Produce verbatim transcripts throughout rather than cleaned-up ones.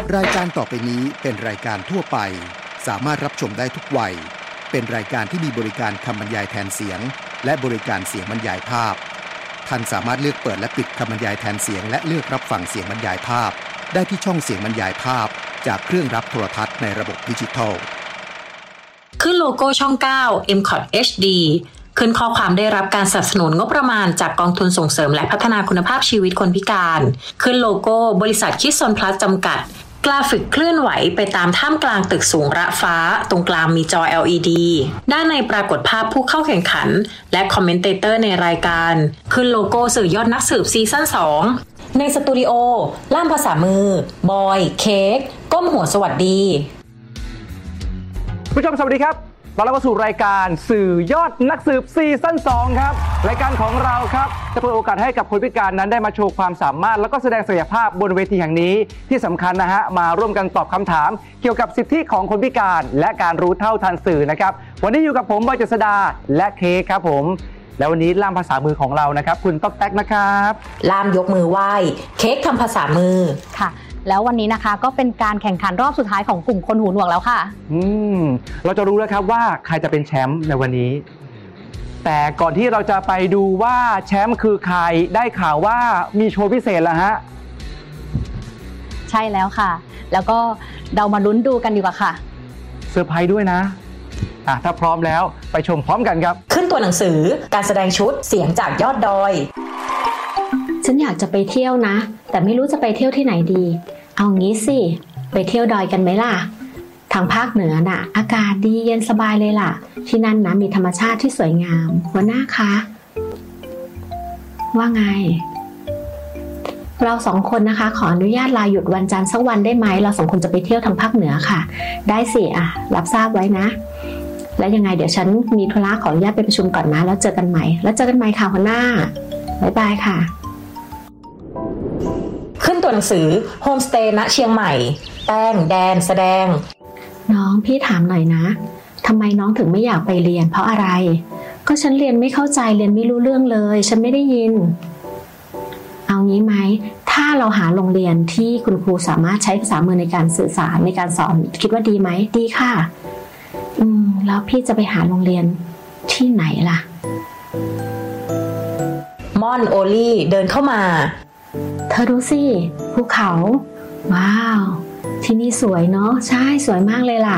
รายการต่อไปนี้เป็นรายการทั่วไปสามารถรับชมได้ทุกวัยเป็นรายการที่มีบริการคำบรรยายแทนเสียงและบริการเสียงบรรยายภาพท่านสามารถเลือกเปิดและปิดคำบรรยายแทนเสียงและเลือกรับฟังเสียงบรรยายภาพได้ที่ช่องเสียงบรรยายภาพจากเครื่องรับโทรทัศน์ในระบบดิจิทัลขึ้นโลโก้ช่องเก้า เอ็ม คอ ที เอช ดี ขึ้นข้อความได้รับการสนับสนุนงบประมาณจากกองทุนส่งเสริมและพัฒนาคุณภาพชีวิตคนพิการขึ้นโลโก้บริษัทคิดซนพลัสจำกัดกราฟิกเคลื่อนไหวไปตามท่ามกลางตึกสูงระฟ้าตรงกลางมีจอ แอล อี ดี ด้านในปรากฏภาพผู้เข้าแข่งขันและคอมเมนเตเตอร์ในรายการขึ้นโลโก้สื่อยอดนักสืบซีซั่นสองในสตูดิโอล่ามภาษามือบอยเค้กก้มหัวสวัสดีผู้ชมสวัสดีครับตอนรับเข้าสู่รายการสื่อยอดนักสืบซีซั่นสองครับรายการของเราครับจะเปิดโอกาสให้กับคนพิการนั้นได้มาโชว์ความสามารถแล้วก็แสดงศักยภาพบนเวทีแห่งนี้ที่สำคัญนะฮะมาร่วมกันตอบคำถามเกี่ยวกับสิทธิของคนพิการและการรู้เท่าทันสื่อนะครับวันนี้อยู่กับผมบอยเจษฎาและเค้กครับผมแล้ววันนี้ล่ามภาษามือของเรานะครับคุณต๊อกแต๊กนะครับล่ามยกมือไหว้เค้กทำภาษามือค่ะแล้ววันนี้นะคะก็เป็นการแข่งขันรอบสุดท้ายของกลุ่มคนหูหนวกแล้วค่ะอืมเราจะรู้แล้วครับว่าใครจะเป็นแชมป์ในวันนี้แต่ก่อนที่เราจะไปดูว่าแชมป์คือใครได้ข่าวว่ามีโชว์พิเศษแล้วฮะใช่แล้วค่ะแล้วก็เรามาลุ้นดูกันดีกว่าค่ะเซอร์ไพรส์ด้วยนะอ่ะถ้าพร้อมแล้วไปชมพร้อมกันครับขึ้นตัวหนังสือการแสดงชุดเสียงจากยอดดอยฉันอยากจะไปเที่ยวนะแต่ไม่รู้จะไปเที่ยวที่ไหนดีเอางี้สิไปเที่ยวดอยกันไหมล่ะทางภาคเหนือน่ะอากาศดีเย็นสบายเลยล่ะที่นั่นนะมีธรรมชาติที่สวยงามหัวหน้าคะว่าไงเราสองคนนะคะขออนุญาตลาหยุดวันจันทร์สักวันได้ไหมเราสองคนจะไปเที่ยวทางภาคเหนือค่ะได้สิอ่ะรับทราบไว้นะแล้วยังไงเดี๋ยวฉันมีธุระขออนุญาตไปประชุมก่อนนะแล้วเจอกันใหม่แล้วเจอกันใหม่ค่ะหัวหน้าบ๊ายบายค่ะขึ้นตัวหนังสือโฮมสเตย์ณเชียงใหม่แป้งแดนแสดงน้องพี่ถามหน่อยนะทำไมน้องถึงไม่อยากไปเรียนเพราะอะไรก็ฉันเรียนไม่เข้าใจเรียนไม่รู้เรื่องเลยฉันไม่ได้ยินเอางี้ไหมถ้าเราหาโรงเรียนที่คุณครูสามารถใช้ภาษามือในการสื่อสารในการสอนคิดว่าดีไหมดีค่ะอืมแล้วพี่จะไปหาโรงเรียนที่ไหนล่ะม่อนโอลี่เดินเข้ามาเธอดูสิภูเขาว้าวที่นี่สวยเนาะใช่สวยมากเลยล่ะ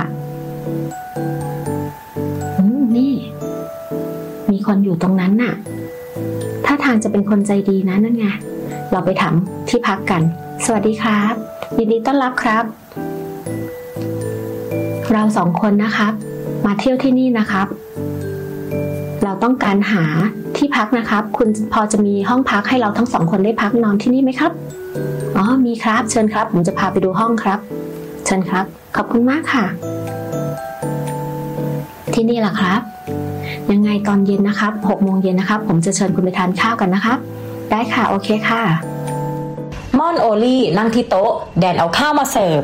อืมนี่มีคนอยู่ตรงนั้นน่ะถ้าทางจะเป็นคนใจดีนะนั่นไงเราไปถามที่พักกันสวัสดีครับยินดีต้อนรับครับเราสองคนนะครับมาเที่ยวที่นี่นะครับเราต้องการหาที่พักนะครับคุณพอจะมีห้องพักให้เราทั้งสองคนได้พักนอนที่นี่ไหมครับอ๋อมีครับเชิญครับผมจะพาไปดูห้องครับเชิญครับขอบคุณมากค่ะที่นี่ล่ะครับยังไงตอนเย็นนะครับหกโมงเย็นนะครับผมจะเชิญคุณไปทานข้าวกันนะครับได้ค่ะโอเคค่ะม่อนโอลี่นั่งที่โต๊ะแดนเอาข้าวมาเสิร์ฟ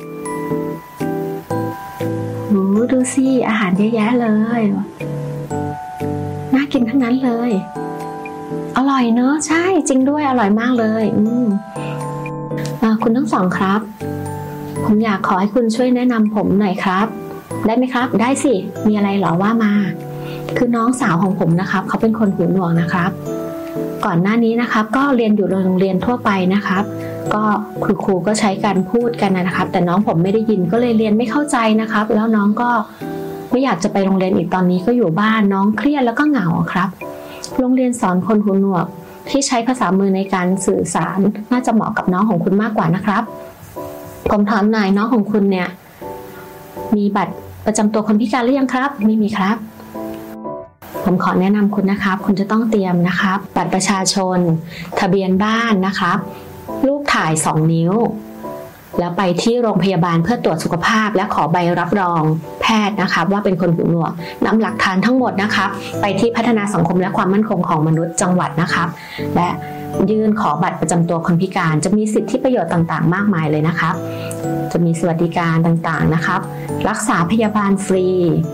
โอ้ดูสิอาหารเยอะแยะเลยน่ากินทั้งนั้นเลยอร่อยเนอะใช่จริงด้วยอร่อยมากเลยอืมคุณทั้งสองครับผมอยากขอให้คุณช่วยแนะนำผมหน่อยครับได้ไหมครับได้สิมีอะไรหรอว่ามาคือน้องสาวของผมนะครับเขาเป็นคนหูหนวกนะครับก่อนหน้านี้นะครับก็เรียนอยู่โรงเรียนทั่วไปนะครับก็คือครูก็ใช้การพูดกันนะครับแต่น้องผมไม่ได้ยินก็เลยเรียนไม่เข้าใจนะครับแล้วน้องก็ไม่อยากจะไปโรงเรียนอีกตอนนี้ก็อยู่บ้านน้องเครียดแล้วก็เหงาครับโรงเรียนสอนคนหูหนวกที่ใช้ภาษามือในการสื่อสารน่าจะเหมาะกับน้องของคุณมากกว่านะครับผมถามหน่อยน้องของคุณเนี่ยมีบัตรประจำตัวคนพิการหรือยังครับไม่มีครับผมขอแนะนำคุณนะครับคุณจะต้องเตรียมนะครับบัตรประชาชนทะเบียนบ้านนะครับรูปถ่ายสองนิ้วแล้วไปที่โรงพยาบาลเพื่อตรวจสุขภาพและขอใบรับรองแพทย์นะครับว่าเป็นคนหูหนวกนำหลักฐานทั้งหมดนะครับไปที่พัฒนาสังคมและความมั่นคงของมนุษย์จังหวัดนะครับและยื่นขอบัตรประจำตัวคนพิการจะมีสิทธิประโยชน์ต่างๆมากมายเลยนะครับจะมีสวัสดิการต่างๆนะครับรักษาพยาบาลฟรี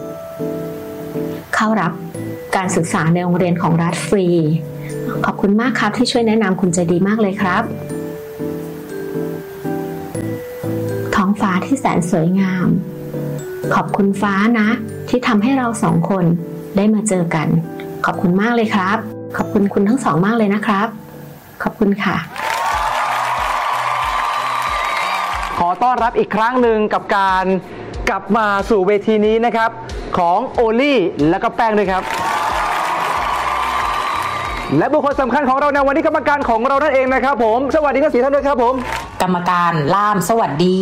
เข้ารับการศึกษาในโรงเรียนของรัฐฟรีขอบคุณมากครับที่ช่วยแนะนำคุณใจดีมากเลยครับฟ้าที่แสนสวยงามขอบคุณฟ้านะที่ทำให้เราสองคนได้มาเจอกันขอบคุณมากเลยครับขอบคุณคุณทั้งสองมากเลยนะครับขอบคุณค่ะขอต้อนรับอีกครั้งหนึ่งกับการกลับมาสู่เวทีนี้นะครับของโอลี่และก็แป้งด้วยครับและบุคคลสำคัญของเราในวันนี้กรรมการของเรานั่นเองนะครับผมสวัสดีทั้งสี่ท่านด้วยครับผมกรรมการล่ามสวัสดี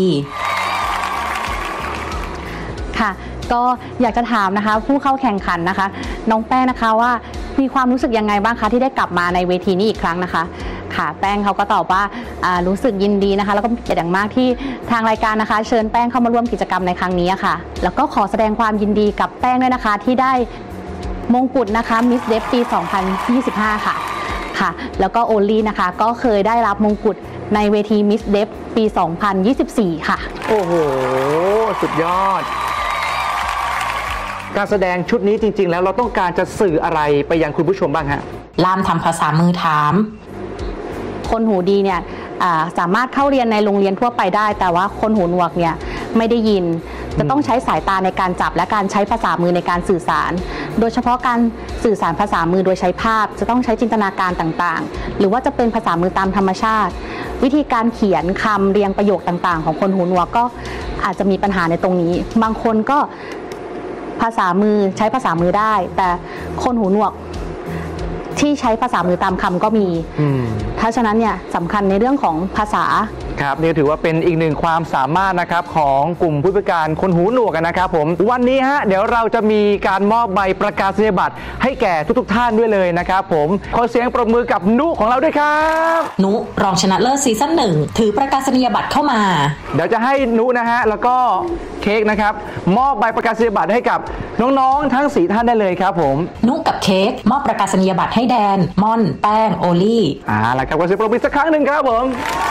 ค่ะก็อยากจะถามนะคะผู้เข้าแข่งขันนะคะน้องแป้งนะคะว่ามีความรู้สึกยังไงบ้างคะที่ได้กลับมาในเวทีนี้อีกครั้งนะคะค่ะแป้งเขาก็ตอบว่ารู้สึกยินดีนะคะแล้วก็เป็นเกียรติอย่างมากที่ทางรายการนะคะเชิญแป้งเข้ามาร่วมกิจกรรมในครั้งนี้ค่ะแล้วก็ขอแสดงความยินดีกับแป้งด้วยนะคะที่ได้มงกุฎนะคะ Miss Def ปี สองพันยี่สิบห้า ค่ะค่ะแล้วก็โอลี่นะคะก็เคยได้รับมงกุฎในเวที Miss Def ปี สองพันยี่สิบสี่ ค่ะโอ้โหสุดยอดการแสดงชุดนี้จริงๆแล้วเราต้องการจะสื่ออะไรไปยังคุณผู้ชมบ้างฮะล่ามทำภาษามือถามคนหูดีเนี่ยสามารถเข้าเรียนในโรงเรียนทั่วไปได้แต่ว่าคนหูหนวกเนี่ยไม่ได้ยินจะต้องใช้สายตาในการจับและการใช้ภาษามือในการสื่อสารโดยเฉพาะการสื่อสารภาษามือโดยใช้ภาพจะต้องใช้จินตนาการต่างๆหรือว่าจะเป็นภาษามือตามธรรมชาติวิธีการเขียนคำเรียงประโยคต่างๆของคนหูหนวกก็อาจจะมีปัญหาในตรงนี้บางคนก็ภาษามือใช้ภาษามือได้แต่คนหูหนวกที่ใช้ภาษามือตามคำก็มีเพราะฉะนั้นเนี่ยสำคัญในเรื่องของภาษาครับนี่ถือว่าเป็นอีกหนึ่งความสามารถนะครับของกลุ่มผู้พิการคนหูหนวกนะครับผมวันนี้ฮะเดี๋ยวเราจะมีการมอบใบประกาศนียบัตรให้แก่ทุกๆท่านด้วยเลยนะครับผมขอเสียงปรบมือกับนุของเราด้วยครับนุรองชนะเลิศซีซั่นหนึ่งถือประกาศนียบัตรเข้ามาเดี๋ยวจะให้นุนะฮะแล้วก็เค้กนะครับมอบใบประกาศนียบัตรให้กับน้องๆทั้งสี่ท่านได้เลยครับผมนุกับเค้กมอบประกาศนียบัตรให้แดนม่อนแป้งโอลี่อ่าแล้วครับขอเสียงปรบมือสักครั้งหนึ่งครับผม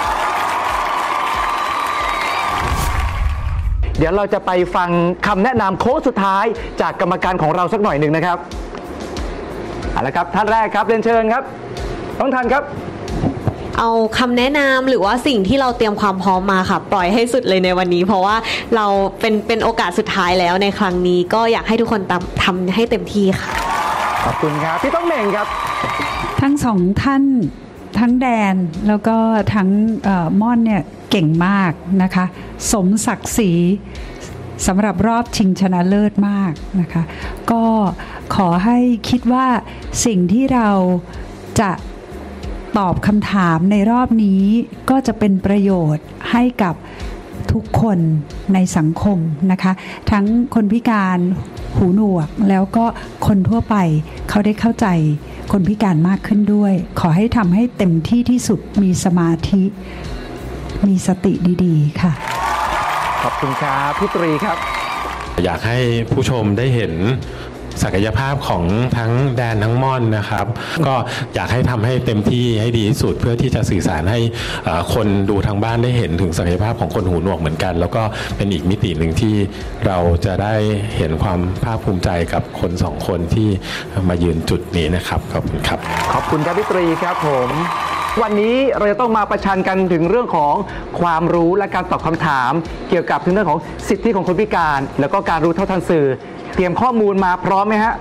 เดี๋ยวเราจะไปฟังคำแนะนำโค้ชสุดท้ายจากกรรมการของเราสักหน่อยหนึ่งนะครับเอาละครับท่านแรกครับเรียนเชิญครับน้องทันครับเอาคำแนะนำหรือว่าสิ่งที่เราเตรียมความพร้อมมาค่ะปล่อยให้สุดเลยในวันนี้เพราะว่าเราเป็นเป็นโอกาสสุดท้ายแล้วในครั้งนี้ก็อยากให้ทุกคนทำให้เต็มที่ค่ะขอบคุณครับพี่ต้องเหม่งครับทั้งสองท่านทั้งแดนแล้วก็ทั้งม่อนเนี่ยเก่งมากนะคะสมศักดิ์ศรีสำหรับรอบชิงชนะเลิศมากนะคะก็ขอให้คิดว่าสิ่งที่เราจะตอบคำถามในรอบนี้ก็จะเป็นประโยชน์ให้กับทุกคนในสังคมนะคะทั้งคนพิการหูหนวกแล้วก็คนทั่วไปเขาได้เข้าใจคนพิการมากขึ้นด้วยขอให้ทำให้เต็มที่ที่สุดมีสมาธิมีสติดีๆค่ะขอบคุณครับพี่ตรีครับอยากให้ผู้ชมได้เห็นศักยภาพของทั้งแดนทั้งม่อนนะครับก็อยากให้ทำให้เต็มที่ให้ดีที่สุดเพื่อที่จะสื่อสารให้คนดูทางบ้านได้เห็นถึงศักยภาพของคนหูหนวกเหมือนกันแล้วก็เป็นอีกมิติหนึ่งที่เราจะได้เห็นความภาคภูมิใจกับคนสองคนที่มายืนจุดนี้นะครับขอบคุณครับขอบคุณครับพี่ตรีครับผมวันนี้เราจะต้องมาประชันกันถึงเรื่องของความรู้และการตอบคำถามเกี่ยวกับเรื่องของสิทธิของคนพิการแล้วก็การรู้เท่าทันสื่อเตรียมข้อมูลมาพร้อมไหมฮะ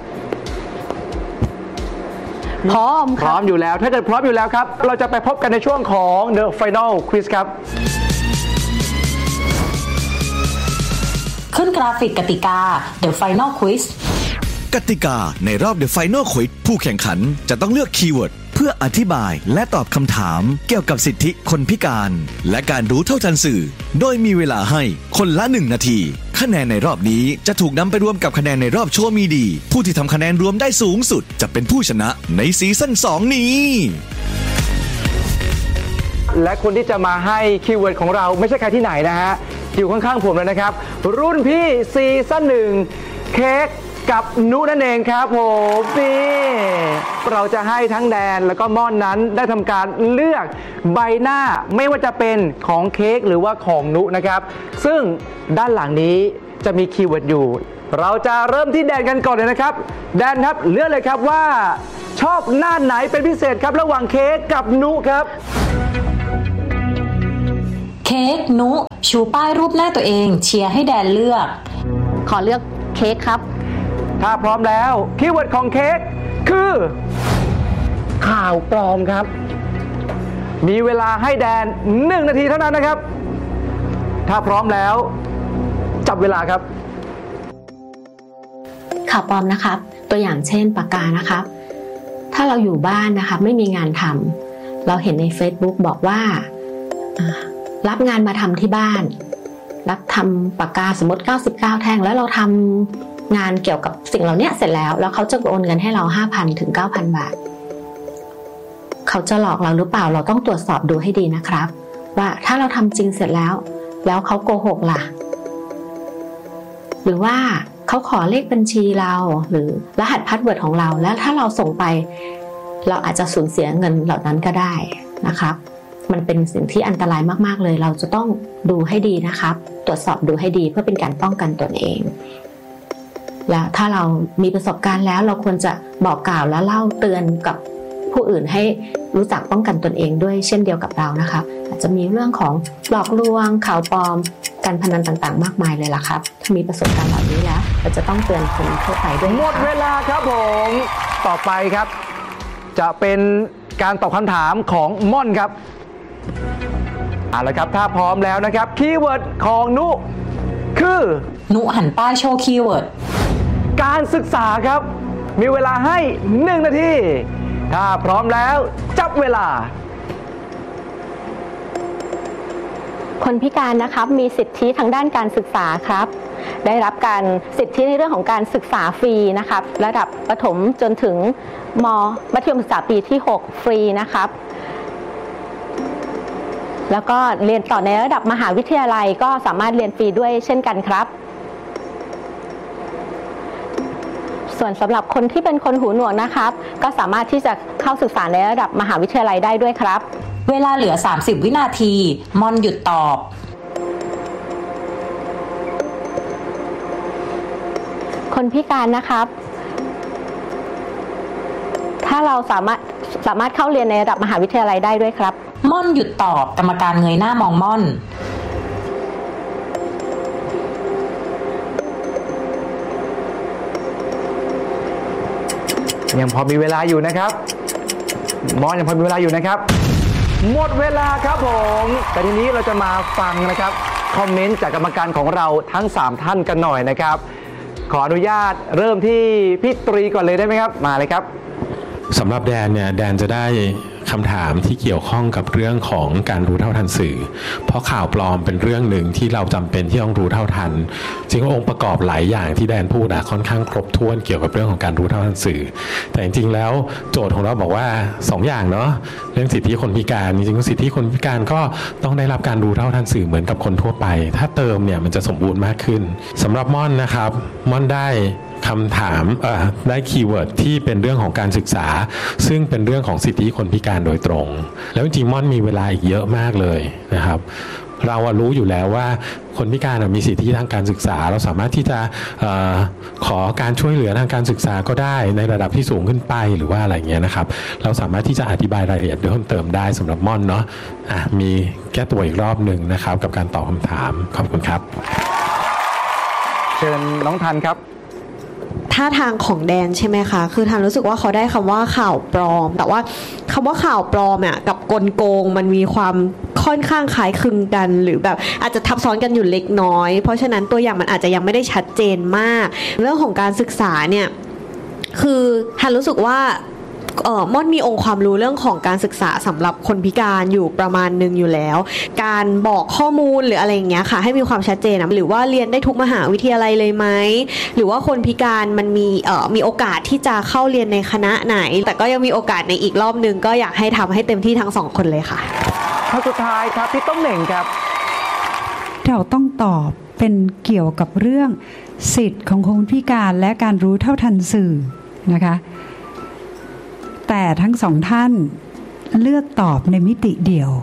พร้อมพร้อมอยู่แล้วถ้าเกิดพร้อมอยู่แล้วครับเราจะไปพบกันในช่วงของ The Final Quiz ครับขึ้นกราฟิกกติกา The Final Quiz กติกาในรอบ The Final Quiz ผู้แข่งขันจะต้องเลือกคีย์เวิร์ดเพื่ออธิบายและตอบคำถามเกี่ยวกับสิทธิคนพิการและการรู้เท่าทันสื่อโดยมีเวลาให้คนละหนึ่งนาทีคะแนนในรอบนี้จะถูกนำไปรวมกับคะแนนในรอบโชว์มีดีผู้ที่ทำคะแนนรวมได้สูงสุดจะเป็นผู้ชนะในซีซั่นสองนี้และคนที่จะมาให้คีย์เวิร์ดของเราไม่ใช่ใครที่ไหนนะฮะอยู่ข้างๆผมเลยนะครับรุ่นพี่ซีซั่นหนึ่งเค้กกับนุนั่นเองครับผมนี่เราจะให้ทั้งแดนแล้วก็ม่อนนั้นได้ทำการเลือกใบหน้าไม่ว่าจะเป็นของเค้กหรือว่าของนุนะครับซึ่งด้านหลังนี้จะมีคีย์เวิร์ดอยู่เราจะเริ่มที่แดนกันก่อนเลยนะครับแดนครับเลือกเลยครับว่าชอบหน้าไหนเป็นพิเศษครับระหว่างเค้กกับนุครับเค้กนุชูป้ายรูปหน้าตัวเองเชียร์ให้แดนเลือกขอเลือกเค้กครับถ้าพร้อมแล้วคีย์เวิร์ดของเค้กคือข่าวปลอมครับมีเวลาให้แดนหนึ่งนาทีเท่านั้นนะครับถ้าพร้อมแล้วจับเวลาครับข่าวปลอมนะครับตัวอย่างเช่นปากกานะครับถ้าเราอยู่บ้านนะคะไม่มีงานทำเราเห็นใน Facebook บอกว่ารับงานมาทำที่บ้านรับทำปากกาสมมติเก้าสิบเก้าแท่งแล้วเราทำงานเกี่ยวกับสิ่งเหล่านี้เสร็จแล้วแล้วเขาจะโอนเงินให้เรา ห้าพัน ถึง เก้าพัน บาทเขาจะหลอกเราหรือเปล่าเราต้องตรวจสอบดูให้ดีนะครับว่าถ้าเราทำจริงเสร็จแล้วแล้วเขาโกหกล่ะหรือว่าเขาขอเลขบัญชีเราหรือรหัสพาสเวิร์ดของเราแล้วถ้าเราส่งไปเราอาจจะสูญเสียเงินเหล่านั้นก็ได้นะครับมันเป็นสิ่งที่อันตรายมากๆเลยเราจะต้องดูให้ดีนะครับตรวจสอบดูให้ดีเพื่อเป็นการป้องกันตนเองแล้วถ้าเรามีประสบการณ์แล้วเราควรจะบอกกล่าวและเล่าเตือนกับผู้อื่นให้รู้จักป้องกันตนเองด้วยเช่นเดียวกับเรานะคะอาจจะมีเรื่องของหลอกลวงข่าวปลอมการพนันต่างๆมากมายเลยล่ะครับถ้ามีประสบการณ์เหล่านี้แล้วเราจะต้องเตือนคนทั่วไปด้วยหมดเวลาครับผมต่อไปครับจะเป็นการตอบคำถามของม่อนครับเอาละครับถ้าพร้อมแล้วนะครับคีย์เวิร์ดของนุคือนุหันป้ายโชว์คีย์เวิร์ดการศึกษาครับมีเวลาให้หนึ่งนาทีถ้าพร้อมแล้วจับเวลาคนพิการนะครับมีสิทธิทางด้านการศึกษาครับได้รับการสิทธิในเรื่องของการศึกษาฟรีนะครับระดับประถมจนถึงม.มัธยมศึกษาปีที่หกฟรีนะครับแล้วก็เรียนต่อในระดับมหาวิทยาลัยก็สามารถเรียนฟรีด้วยเช่นกันครับส่วนสำหรับคนที่เป็นคนหูหนวกนะครับก็สามารถที่จะเข้าศึกษาในระดับมหาวิทยาลัยได้ด้วยครับเวลาเหลือสามสิบวินาทีม่อนหยุดตอบคนพิการนะครับถ้าเราสามารถสามารถเข้าเรียนในระดับมหาวิทยาลัยได้ด้วยครับม่อนหยุดตอบกรรมการเงยหน้ามองม่อนยังพอมีเวลาอยู่นะครับม่อนยังพอมีเวลาอยู่นะครับหมดเวลาครับผมแต่ทีนี้เราจะมาฟังนะครับคอมเมนต์จากกรรมการของเราทั้งสามท่านกันหน่อยนะครับขออนุญาตเริ่มที่พี่ตรีก่อนเลยได้ไหมครับมาเลยครับสำหรับแดนเนี่ยแดนจะได้คำถามที่เกี่ยวข้องกับเรื่องของการรู้เท่าทันสื่อเพราะข่าวปลอมเป็นเรื่องหนึ่งที่เราจำเป็นที่ต้องรู้เท่าทันจริงๆองค์ประกอบหลายอย่างที่แดนพูดอะค่อนข้างครบถ้วนเกี่ยวกับเรื่องของการรู้เท่าทันสื่อแต่จริงๆแล้วโจทย์ของเราบอกว่าสอง อย่างเนาะเรื่องสิทธิคนพิการจริงๆสิทธิคนพิการก็ต้องได้รับการรู้เท่าทันสื่อเหมือนกับคนทั่วไปถ้าเติมเนี่ยมันจะสมบูรณ์มากขึ้นสำหรับม่อนนะครับม่อนได้คำถามได้คีย์เวิร์ดที่เป็นเรื่องของการศึกษาซึ่งเป็นเรื่องของสิทธิคนพิการโดยตรงแล้วจริงๆม่อนมีเวลาอีกเยอะมากเลยนะครับเรารู้อยู่แล้วว่าคนพิการมีสิทธิทางการศึกษาเราสามารถที่จะออขอการช่วยเหลือทางการศึกษาก็ได้ในระดับที่สูงขึ้นไปหรือว่าอะไรเงี้ยนะครับเราสามารถที่จะอธิบายรายละเอียดเพิ่มเติมได้สำหรับม่อนเนาะะมีแก้ตัวอีกรอบหนึ่งนะครับกับการตอบคำถามขอบคุณครับเชิญน้องทันครับท่าทางของแดนใช่ไหมคะคือทันรู้สึกว่าเขาได้คำว่าข่าวปลอมแต่ว่าคำว่าข่าวปลอมอ่ะกับกลโกงมันมีความค่อนข้างคล้ายคลึงกันหรือแบบอาจจะทับซ้อนกันอยู่เล็กน้อยเพราะฉะนั้นตัวอย่างมันอาจจะยังไม่ได้ชัดเจนมากเรื่องของการศึกษาเนี่ยคือทันรู้สึกว่าเอ่อม่อนมีองค์ความรู้เรื่องของการศึกษาสำหรับคนพิการอยู่ประมาณนึงอยู่แล้วการบอกข้อมูลหรืออะไรอย่างเงี้ยค่ะให้มีความชัดเจนนะหรือว่าเรียนได้ทุกมหาวิทยาลัยเลยไหมหรือว่าคนพิการมันมีเอ่อมีโอกาสที่จะเข้าเรียนในคณะไหนแต่ก็ยังมีโอกาสในอีกรอบนึงก็อยากให้ทำให้เต็มที่ทั้งสองคนเลยค่ะข้อสุดท้ายครับพี่ต้มเหน่งครับเราต้องตอบเป็นเกี่ยวกับเรื่องสิทธิ์ของคนพิการและการรู้เท่าทันสื่อนะคะแต่ทั้งสองท่านเลือกตอบในมิติเดียว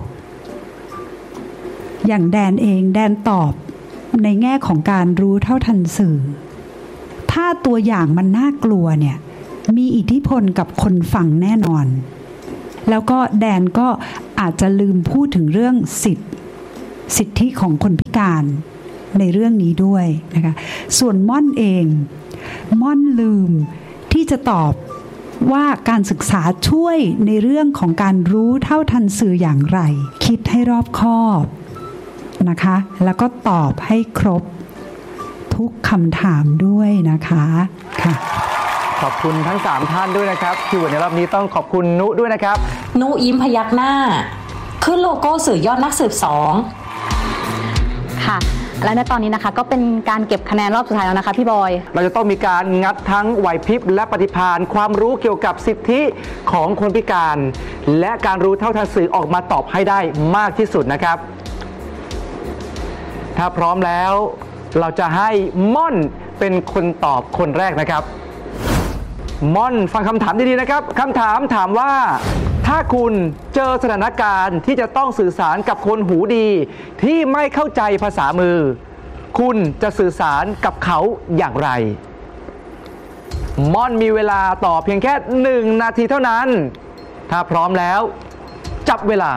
อย่างแดนเองแดนตอบในแง่ของการรู้เท่าทันสื่อถ้าตัวอย่างมันน่ากลัวเนี่ยมีอิทธิพลกับคนฟังแน่นอนแล้วก็แดนก็อาจจะลืมพูดถึงเรื่องสิทธิ์สิทธิของคนพิการในเรื่องนี้ด้วยนะคะส่วนม่อนเองม่อนลืมที่จะตอบว่าการศึกษาช่วยในเรื่องของการรู้เท่าทันสื่ออย่างไรคิดให้รอบคอบนะคะแล้วก็ตอบให้ครบทุกคำถามด้วยนะคะค่ะขอบคุณทั้งสามท่านด้วยนะครับที่วันในรอบนี้ต้องขอบคุณนุด้วยนะครับนุยิ้มพยักหน้าขึ้นโลโก้สื่อยอดนักสืบสองค่ะและในตอนนี้นะคะก็เป็นการเก็บคะแนนรอบสุดท้ายแล้วนะคะพี่บอยเราจะต้องมีการงัดทั้งไหวพริบและปฏิภาณความรู้เกี่ยวกับสิทธิของคนพิการและการรู้เท่าทันสื่อออกมาตอบให้ได้มากที่สุดนะครับถ้าพร้อมแล้วเราจะให้ม่อนเป็นคนตอบคนแรกนะครับม่อนฟังคำถามดีๆนะครับคำถามถามว่าถ้าคุณเจอสถานการณ์ที่จะต้องสื่อสารกับคนหูดีที่ไม่เข้าใจภาษามือคุณจะสื่อสารกับเขาอย่างไรม่อนมีเวลาตอบเพียงแค่หนึ่งนาทีเท่านั้นถ้าพร้อมแล้วจับเวลา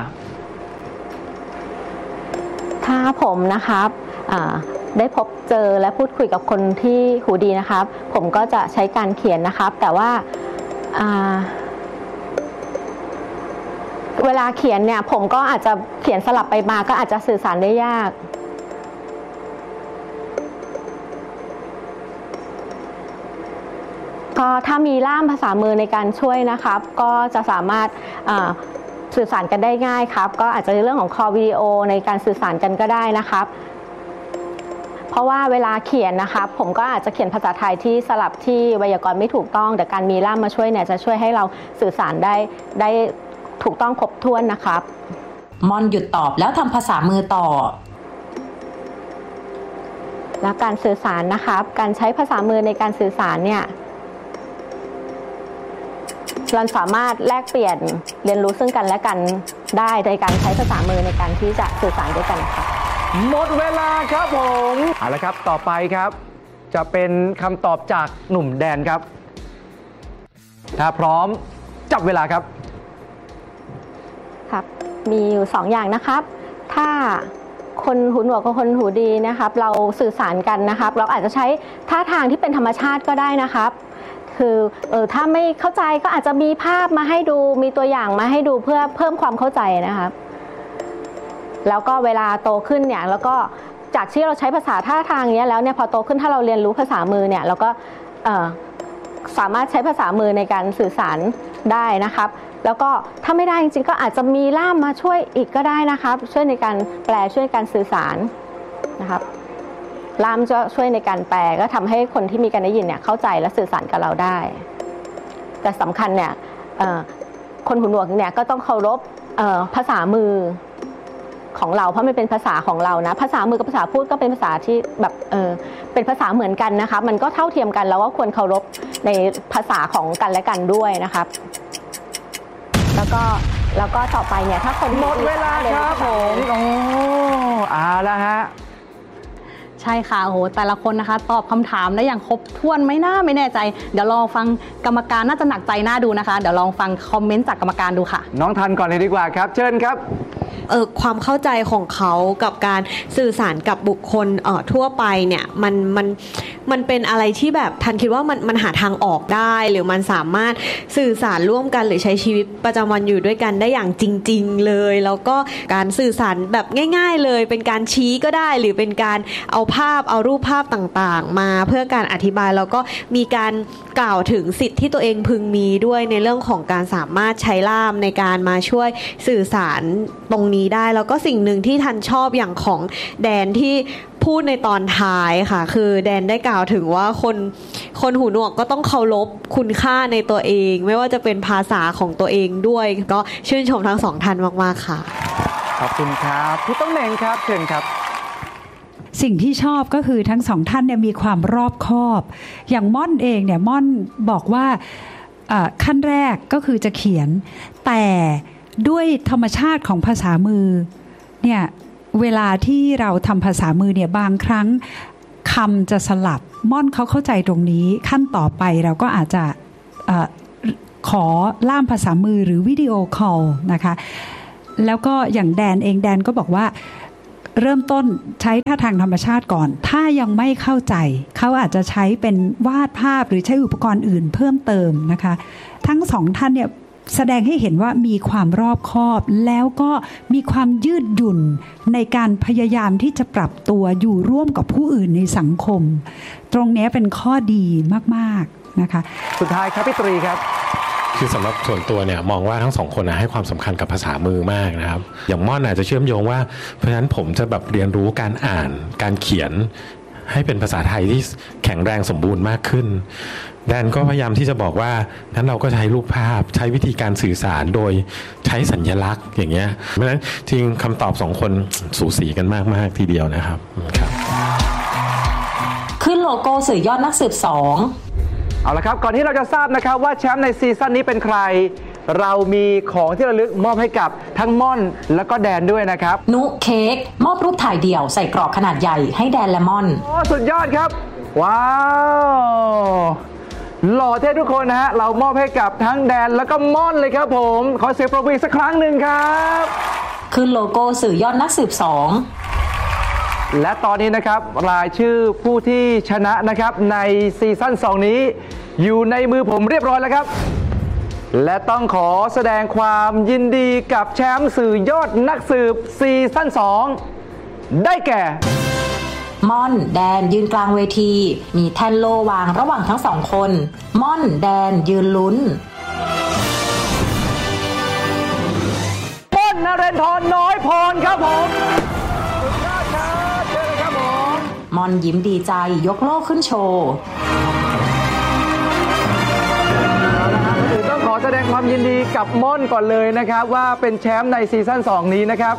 ถ้าผมนะครับได้พบเจอและพูดคุยกับคนที่หูดีนะครับผมก็จะใช้การเขียนนะครับแต่ว่าเวลาเขียนเนี่ยผมก็อาจจะเขียนสลับไปมาก็อาจจะสื่อสารได้ยากก็ถ้ามีล่ามภาษามือในการช่วยนะครับก็จะสามารถสื่อสารกันได้ง่ายครับก็อาจจะในเรื่องของคอลวิดีโอในการสื่อสารกันก็ได้นะครับเพราะว่าเวลาเขียนนะครับผมก็อาจจะเขียนภาษาไทยที่สลับที่ไวยากรณ์ไม่ถูกต้องแต่การมีล่ามมาช่วยเนี่ยจะช่วยให้เราสื่อสารได้ได้ถูกต้องครบถ้วนนะครับม่อนหยุดตอบแล้วทำภาษามือต่อและการสื่อสารนะครับการใช้ภาษามือในการสื่อสารเนี่ยเราสามารถแลกเปลี่ยนเรียนรู้ซึ่งกันและกันได้ในการใช้ภาษามือในการที่จะสื่อสารด้วยกันค่ะหมดเวลาครับผมเอาละครับต่อไปครับจะเป็นคำตอบจากหนุ่มแดนครับถ้าพร้อมจับเวลาครับครับมีอยู่สองอย่างนะครับถ้าคนหูหนวกกับคนหูดีนะครับเราสื่อสารกันนะครับเราอาจจะใช้ท่าทางที่เป็นธรรมชาติก็ได้นะครับคือเออถ้าไม่เข้าใจก็อาจจะมีภาพมาให้ดูมีตัวอย่างมาให้ดูเพื่อเพิ่มความเข้าใจนะครับแล้วก็เวลาโตขึ้นเนี่ยแล้วก็จากที่เราใช้ภาษาท่าทางนี้แล้วเนี่ยพอโตขึ้นถ้าเราเรียนรู้ภาษามือเนี่ยเราก็เอ่อสามารถใช้ภาษามือในการสื่อสารได้นะครับแล้วก็ถ้าไม่ได้จริงๆก็อาจจะมีล่ามมาช่วยอีกก็ได้นะครับช่วยในการแปลช่วยในการสื่อสารนะครับล่ามจะช่วยในการแปลก็ทำให้คนที่มีการได้ยินเนี่ยเข้าใจและสื่อสารกับเราได้แต่สำคัญเนี่ยคนหูหนวกเนี่ยก็ต้องเคารพภาษามือของเราเพราะมันเป็นภาษาของเรานะภาษามือกับภาษาพูดก็เป็นภาษาที่แบบเออเป็นภาษาเหมือนกันนะคะมันก็เท่าเทียมกันแล้วก็ควรเคารพในภาษาของกันและกันด้วยนะครับแล้วก็แล้วก็ต่อไปเนี่ยถ้าคนหมดเวลาครับผมโอ้เอาละฮะใช่ค่ะโอ้โหแต่ละคนนะคะตอบคำถามได้อย่างครบถ้วนไหมน่าไม่แน่ใจเดี๋ยวลองฟังกรรมการน่าจะหนักใจน่าดูนะคะเดี๋ยวลองฟังคอมเมนต์จากกรรมการดูค่ะน้องทันก่อนเลยดีกว่าครับเชิญครับเออความเข้าใจของเขากับการสื่อสารกับบุคคลเอ่อทั่วไปเนี่ยมันมันมันเป็นอะไรที่แบบทันคิดว่ามันมันหาทางออกได้หรือมันสามารถสื่อสารร่วมกันหรือใช้ชีวิตประจำวันอยู่ด้วยกันได้อย่างจริงๆเลยแล้วก็การสื่อสารแบบง่ายๆเลยเป็นการชี้ก็ได้หรือเป็นการเอาภาพเอารูปภาพต่างๆมาเพื่อการอธิบายแล้วก็มีการกล่าวถึงสิทธิ์ที่ตัวเองพึงมีด้วยในเรื่องของการสามารถใช้ล่ามในการมาช่วยสื่อสารตรงนี้ได้แล้วก็สิ่งหนึ่งที่ทันชอบอย่างของแดนที่พูดในตอนท้ายค่ะคือแดนได้กล่าวถึงว่าคนคนหูหนวกก็ต้องเคารพคุณค่าในตัวเองไม่ว่าจะเป็นภาษาของตัวเองด้วยก็ชื่นชมทั้งสองท่านมากๆค่ะขอบคุณครับพี่ต้องเหน่งครับเชิญครับสิ่งที่ชอบก็คือทั้งสองท่านเนี่ยมีความรอบคอบอย่างม่อนเองเนี่ยม่อนบอกว่าขั้นแรกก็คือจะเขียนแต่ด้วยธรรมชาติของภาษามือเนี่ยเวลาที่เราทำภาษามือเนี่ยบางครั้งคำจะสลับม่อนเขาเข้าใจตรงนี้ขั้นต่อไปเราก็อาจจะเอ่อขอล่ามภาษามือหรือวิดีโอคอลนะคะแล้วก็อย่างแดนเองแดนก็บอกว่าเริ่มต้นใช้ท่าทางธรรมชาติก่อนถ้ายังไม่เข้าใจเขาอาจจะใช้เป็นวาดภาพหรือใช้อุปกรณ์อื่นเพิ่มเติมนะคะทั้งสองท่านเนี่ยแสดงให้เห็นว่ามีความรอบคอบแล้วก็มีความยืดหยุ่นในการพยายามที่จะปรับตัวอยู่ร่วมกับผู้อื่นในสังคมตรงนี้เป็นข้อดีมากๆนะคะสุดท้ายครับพี่ตรีครับคือสำหรับส่วนตัวเนี่ยมองว่าทั้งสองคนนะให้ความสำคัญกับภาษามือมากนะครับอย่างม่อนอาจจะเชื่อมโยงว่าเพราะฉะนั้นผมจะแบบเรียนรู้การอ่านการเขียนให้เป็นภาษาไทยที่แข็งแรงสมบูรณ์มากขึ้นแดนก็พยายามที่จะบอกว่านั้นเราก็ใช้รูปภาพใช้วิธีการสื่อสารโดยใช้สัญลักษณ์อย่างเงี้ยเพราะฉะนั้นจริงคำตอบสองคนสูสีกันมากๆทีเดียวนะครับครับขึ้นโลโก้สื่อยอดนักสืบสองเอาละครับก่อนที่เราจะทราบนะครับว่าแชมป์ในซีซั่นนี้เป็นใครเรามีของที่ระลึกมอบให้กับทั้งม่อนแล้วก็แดนด้วยนะครับนุเค้กมอบรูปถ่ายเดี่ยวใส่กรอบขนาดใหญ่ให้แดนและม่อนโอ้สุดยอดครับว้าวหล่อเท่ทุกคนนะฮะเรามอบให้กับทั้งแดนแล้วก็ม่อนเลยครับผมขอเสียงปรบมือสักครั้งหนึ่งครับขึ้นโลโก้สื่อยอดนักสืบสองและตอนนี้นะครับรายชื่อผู้ที่ชนะนะครับในซีซั่นสองนี้อยู่ในมือผมเรียบร้อยแล้วครับและต้องขอแสดงความยินดีกับแชมป์สื่อยอดนักสืบซีซั่นสองได้แก่ม่อนแดนยืนกลางเวทีมีแท่นโล่วางระหว่างทั้งสองคนม่อนแดนยืนลุ้นม่อนนเรนทรน้อยพรครับผมสุดยอดครับเชิญเลยครับผมม่อนยิ้มดีใจยกโล่ขึ้นโชว์ต้องขอแสดงความยินดีกับม่อนก่อนเลยนะครับว่าเป็นแชมป์ในซีซั่นสองนี้นะครับ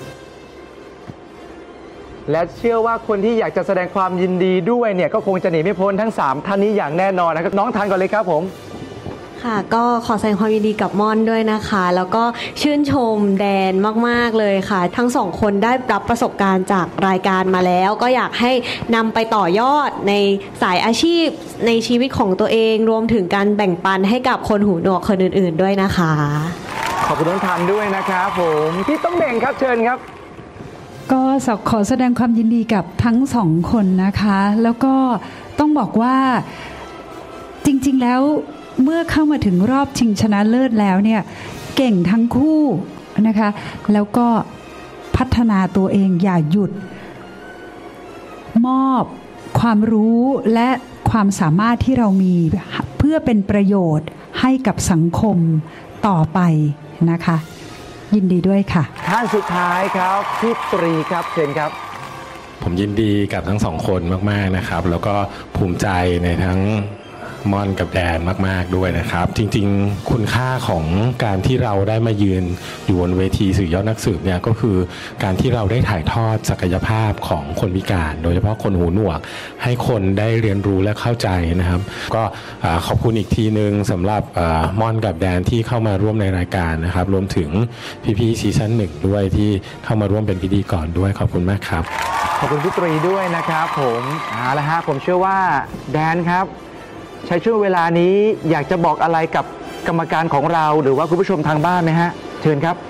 และเชื่อว่าคนที่อยากจะแสดงความยินดีด้วยเนี่ยก็คงจะหนีไม่พ้นทั้งสามท่านนี้อย่างแน่นอนนะครับน้องทานก่อนเลยครับผมค่ะก็ขอแสดงความยินดีกับม่อนด้วยนะคะแล้วก็ชื่นชมแดนมากๆเลยค่ะทั้งสองคนได้รับประสบการณ์จากรายการมาแล้วก็อยากให้นำไปต่อยอดในสายอาชีพในชีวิตของตัวเองรวมถึงการแบ่งปันให้กับคนหูหนวกคนอื่นๆด้วยนะคะขอบคุณน้องทานด้วยนะครับผมพี่ต้องเบ่งครับเชิญครับก็ขอแสดงความยินดีกับทั้งสองคนนะคะแล้วก็ต้องบอกว่าจริงๆแล้วเมื่อเข้ามาถึงรอบชิงชนะเลิศแล้วเนี่ยเก่งทั้งคู่นะคะแล้วก็พัฒนาตัวเองอย่าหยุดมอบความรู้และความสามารถที่เรามีเพื่อเป็นประโยชน์ให้กับสังคมต่อไปนะคะยินดีด้วยค่ะท่านสุดท้ายครับพี่ตรีครับเชิญครับผมยินดีกับทั้งสองคนมากๆนะครับแล้วก็ภูมิใจในทั้งม่อนกับแดนมากๆด้วยนะครับจริงๆคุณค่าของการที่เราได้มายืนอยู่บนเวทีสื่อยอดนักสืบเนี่ยก็คือการที่เราได้ถ่ายทอดศักยภาพของคนพิการโดยเฉพาะคนหูหนวกให้คนได้เรียนรู้และเข้าใจนะครับก็ขอบคุณอีกทีนึงสำหรับม่อนกับแดนที่เข้ามาร่วมในรายการนะครับรวมถึงพี่ๆซีซั่นหนึ่งด้วยที่เข้ามาร่วมเป็นพิธีกรด้วยขอบคุณมากครับขอบคุณพี่ตรีด้วยนะครับผมเอาละฮะผมเชื่อว่าแดนครับใช้ช่วงเวลานี้อยากจะบอกอะไรกับกรรมการของเราหรือว่าคุณผู้ชมทางบ้านไหมฮะเชิญครับ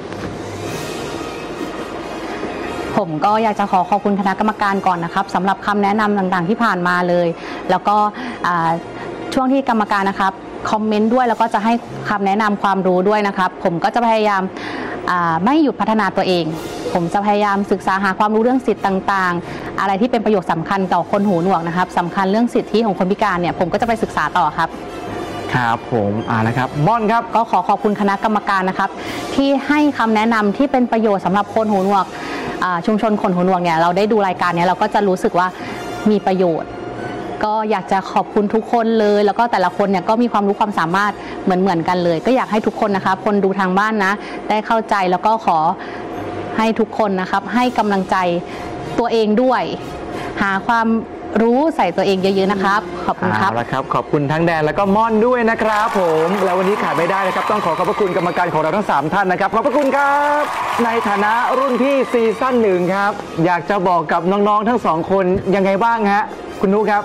ผมก็อยากจะขอขอบคุณคณะกรรมการก่อนนะครับสำหรับคำแนะนำต่างๆที่ผ่านมาเลยแล้วก็ช่วงที่กรรมการนะครับคอมเมนต์ด้วยแล้วก็จะให้คำแนะนำความรู้ด้วยนะครับผมก็จะพยายามไม่หยุดพัฒนาตัวเองผมจะพยายามศึกษาหาความรู้เรื่องสิทธิ์ต่างๆอะไรที่เป็นประโยชน์สำคัญต่อคนหูหนวกนะครับสำคัญเรื่องสิทธิของคนพิการเนี่ยผมก็จะไปศึกษาต่อครับครับผมอ่านะครับม่อนครับก็ขอขอบคุณคณะกรรมการนะครับที่ให้คำแนะนำที่เป็นประโยชน์สำหรับคนหูหนวกชุมชนคนหูหนวกเนี่ยเราได้ดูรายการนี้เราก็จะรู้สึกว่ามีประโยชน์ก็อยากจะขอบคุณทุกคนเลยแล้วก็แต่ละคนเนี่ยก็มีความรู้ความสามารถเหมือนเหมือนกันเลยก็อยากให้ทุกคนนะคะคนดูทางบ้านนะได้เข้าใจแล้วก็ขอให้ทุกคนนะครับให้กำลังใจตัวเองด้วยหาความรู้ใส่ตัวเองเยอะๆนะครับขอบคุณครับเอาละครับขอบคุณทั้งแดนแล้วก็ม่อนด้วยนะครับผมแล้ววันนี้ขาดไม่ได้นะครับต้องขอขอบพระคุณกรรมการของเราทั้งสามท่านนะครับขอบพระคุณครับในฐานะรุ่นพี่ซีซั่นหนึ่งครับอยากจะบอกกับน้องๆทั้งสองคนยังไงบ้างฮะคุณนุครับ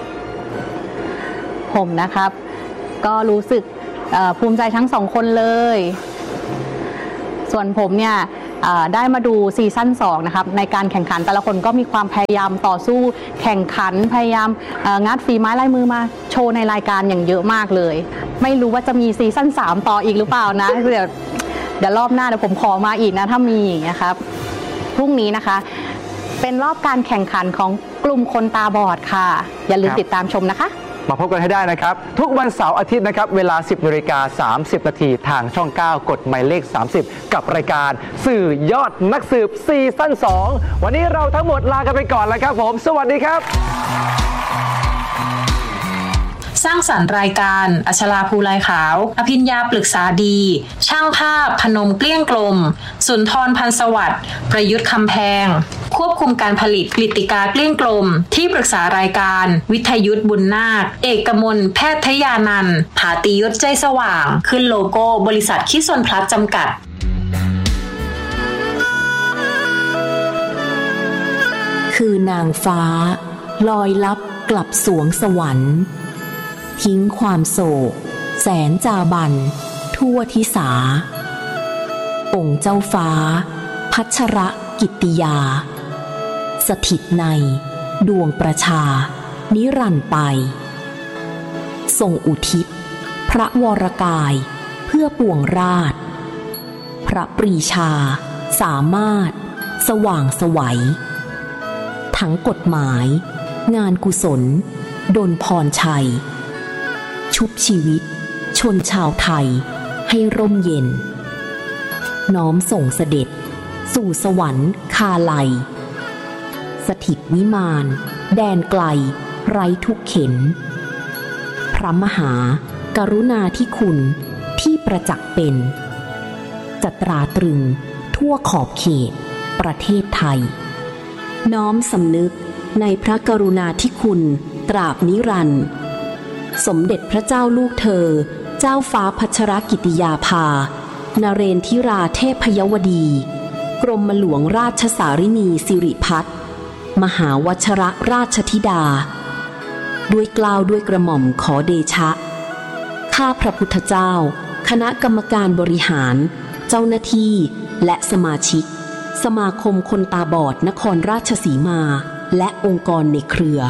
ผมนะครับก็รู้สึกภูมิใจทั้งสองคนเลยส่วนผมเนี่ยได้มาดูซีซั่นสองนะครับในการแข่งขันแต่ละคนก็มีความพยายามต่อสู้แข่งขันพยายามงัดฝีไม้ลายมือมาโชว์ในรายการอย่างเยอะมากเลยไม่รู้ว่าจะมีซีซั่นสามต่ออีกหรือเปล่านะเดี๋ยวเดี๋ยวรอบหน้าเดี๋ยวผมขอมาอีกนะถ้ามีนะครับพรุ่งนี้นะคะเป็นรอบการแข่งขันของกลุ่มคนตาบอดค่ะอย่าลืมติดตามชมนะคะมาพบกันให้ได้นะครับทุกวันเสาร์อาทิตย์นะครับเวลา สิบนาฬิกาสามสิบนาทีทางช่องเก้ากดหมายเลขสามสิบกับรายการสื่อยอดนักสืบซีซั่นสองวันนี้เราทั้งหมดลากันไปก่อนแล้วครับผมสวัสดีครับสร้างสรรค์รายการอัชราภูลายขาวอภิญญาปรึกษาดีช่างภาพพนมเกลี้ยงกลมสุนทรพันธ์สวัสดิ์ประยุทธ์คำแพงควบคุมการผลิตกฤติกาเกลี้ยงกลมที่ปรึกษารายการวิทยุทธบุญนาคเอกมลแพทยานันท์ผาติยศใจสว่างขึ้นโลโก้บริษัทคิสนพลัสจำกัดคือนางฟ้าลอยลับกลับสวงสวรรค์ทิ้งความโศกแสนจาบันทั่วทิสาองค์เจ้าฟ้าพัชรกิตติยาสถิตในดวงประชานิรันดร์ไปทรงอุทิศพระวรกายเพื่อปวงราชพระปรีชาสามารถสว่างไสวทั้งกฎหมายงานกุศลดลพรชัยชุบชีวิตชนชาวไทยให้ร่มเย็นน้อมส่งเสด็จสู่สวรรค์คาไลสถิตวิมานแดนไกลไร้ทุกเข็นพระมหากรุณาธิคุณที่ประจักษ์เป็นจะตราตรึงทั่วขอบเขตประเทศไทยน้อมสำนึกในพระกรุณาธิคุณตราบนิรันดร์สมเด็จพระเจ้าลูกเธอเจ้าฟ้าพัชรกิติยาภานเรนทิราเทพยวดีกรมหลวงราชสารินีสิริพัฒน์มหาวชรราชธิดาด้วยเกล้าด้วยกระหม่อมขอเดชะข้าพระพุทธเจ้าคณะกรรมการบริหารเจ้าหน้าที่และสมาชิกสมาคมคนตาบอดนครราชสีมาและองค์กรในเครือ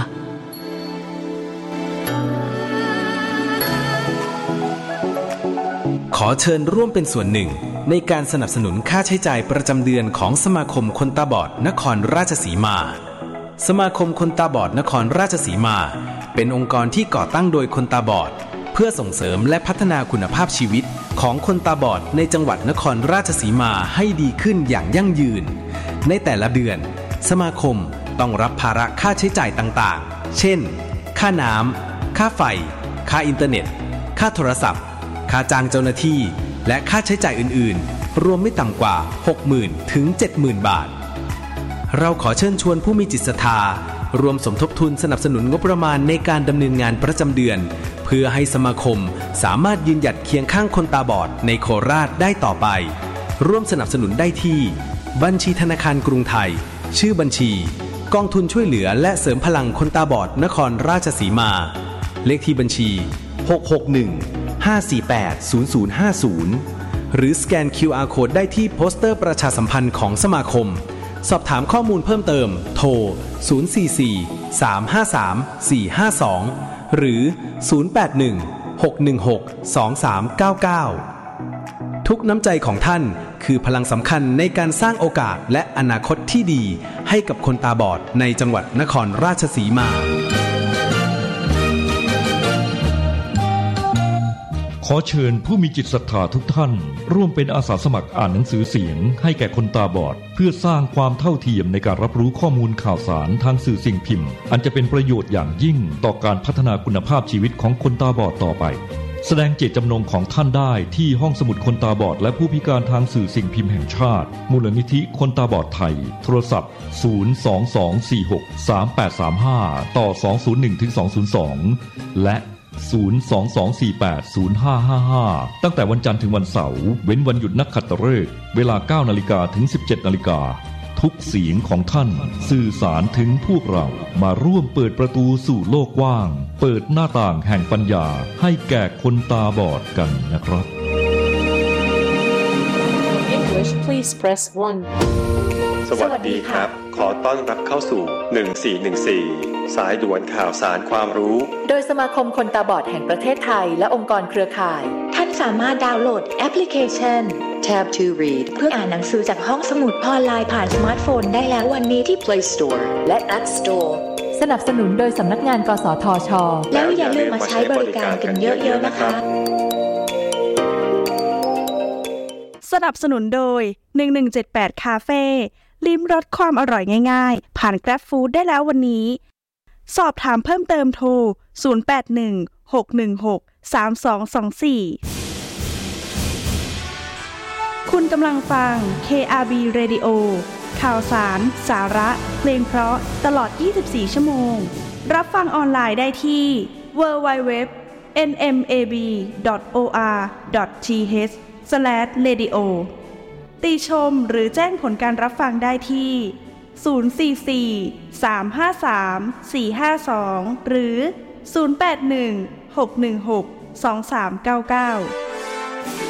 ขอเชิญร่วมเป็นส่วนหนึ่งในการสนับสนุนค่าใช้จ่ายประจำเดือนของสมาคมคนตาบอดนครราชสีมาสมาคมคนตาบอดนครราชสีมาเป็นองค์กรที่ก่อตั้งโดยคนตาบอดเพื่อส่งเสริมและพัฒนาคุณภาพชีวิตของคนตาบอดในจังหวัดนครราชสีมาให้ดีขึ้นอย่างยั่งยืนในแต่ละเดือนสมาคมต้องรับภาระค่าใช้จ่ายต่างๆเช่นค่าน้ำค่าไฟค่าอินเทอร์เน็ตค่าโทรศัพท์ค่าจ้างเจ้าหน้าที่และค่าใช้จ่ายอื่นๆรวมไม่ต่ำกว่า หกหมื่น ถึง เจ็ดหมื่น บาทเราขอเชิญชวนผู้มีจิตศรัทธารวมสมทบทุนสนับสนุนงบประมาณในการดำเนินงานประจำเดือนเพื่อให้สมาคมสามารถยืนหยัดเคียงข้างคนตาบอดในโคราชได้ต่อไปร่วมสนับสนุนได้ที่บัญชีธนาคารกรุงไทยชื่อบัญชีกองทุนช่วยเหลือและเสริมพลังคนตาบอดนครราชสีมาเลขที่บัญชีหก หก หนึ่ง ห้า สี่ แปด ศูนย์ ศูนย์ ห้า ศูนย์หรือสแกน คิว อาร์ Code ได้ที่โปสเตอร์ประชาสัมพันธ์ของสมาคมสอบถามข้อมูลเพิ่มเติมโทรศูนย์ สี่ สี่ สาม ห้า สาม สี่ ห้า สองหรือศูนย์ แปด หนึ่ง หก หนึ่ง หก สอง สาม เก้า เก้าทุกน้ำใจของท่านคือพลังสำคัญในการสร้างโอกาสและอนาคตที่ดีให้กับคนตาบอดในจังหวัดนครราชสีมาขอเชิญผู้มีจิตศรัทธาทุกท่านร่วมเป็นอาสาสมัครอ่านหนังสือเสียงให้แก่คนตาบอดเพื่อสร้างความเท่าเทียมในการรับรู้ข้อมูลข่าวสารทางสื่อสิ่งพิมพ์อันจะเป็นประโยชน์อย่างยิ่งต่อการพัฒนาคุณภาพชีวิตของคนตาบอดต่อไปแสดงเจตจำนงของท่านได้ที่ห้องสมุดคนตาบอดและผู้พิการทางสื่อสิ่งพิมพ์แห่งชาติมูลนิธิคนตาบอดไทยโทรศัพท์ศูนย์ สอง สอง สี่ หก สาม แปด สาม ห้าต่อสอง ศูนย์ หนึ่ง ถึง สอง ศูนย์ สองและศูนย์ สอง สอง สี่ แปด ศูนย์ ห้า ห้า ห้าตั้งแต่วันจันทร์ถึงวันเสาร์เว้นวันหยุดนักขัตฤกษ์เวลา เก้า นาฬิกาถึง สิบเจ็ด นาฬิกาทุกเสียงของท่านสื่อสารถึงพวกเรามาร่วมเปิดประตูสู่โลกกว้างเปิดหน้าต่างแห่งปัญญาให้แก่คนตาบอดกันนะครับ English, please please press one สวัสดีครับขอต้อนรับเข้าสู่หนึ่งสี่หนึ่งสี่สายด่วนข่าวสารความรู้โดยสมาคมคนตาบอดแห่งประเทศไทยและองค์กรเครือข่ายท่านสามารถดาวน์โหลดแอปพลิเคชัน Tab to Read เพื่ออ่านหนังสือจากห้องสมุดออนไลน์ผ่านสมาร์ทโฟนได้แล้ววันนี้ที่ Play Store และ App Store สนับสนุนโดยสำนักงานกสทช.แล้วอย่าลืมมาใช้บริการกันเยอะๆนะคะสนับสนุนโดยหนึ่งหนึ่งเจ็ดแปดคาเฟ่ลิ้มรสความอร่อยง่ายๆผ่าน Grab Food ได้แล้ววันนี้สอบถามเพิ่มเติมโทรศูนย์ แปด หนึ่ง หก หนึ่ง หก สาม สอง สอง สี่คุณกำลังฟัง เค อาร์ บี Radio ข่าวสารสาระเพลงเพราะตลอดยี่สิบสี่ชั่วโมงรับฟังออนไลน์ได้ที่ ดับเบิลยู ดับเบิลยู ดับเบิลยู ดอท เอ็น เอ็ม เอ บี ดอท โอ อาร์ ดอท ที เอช สแลช เรดิโอ ติชมหรือแจ้งผลการรับฟังได้ที่ ศูนย์ สี่ สี่ สาม ห้า สาม สี่ ห้า สอง หรือ ศูนย์ แปด หนึ่ง หก หนึ่ง หก สอง สาม เก้า เก้า